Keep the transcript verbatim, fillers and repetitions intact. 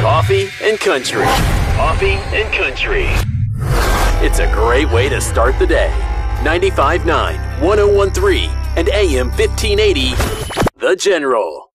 Coffee and country. Coffee and country. It's a great way to start the day. ninety-five point nine, one oh one point three, and A M fifteen eighty, The General.